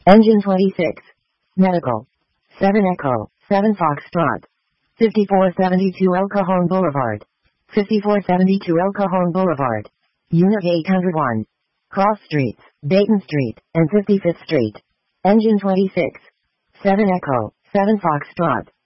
Engine 26. Medical. 7 Echo, 7 Foxtrot. 5472 El Cajon Boulevard. 5472 El Cajon Boulevard. Unit 801. Cross Streets, Dayton Street, and 55th Street. Engine 26. 7 Echo, 7 Foxtrot.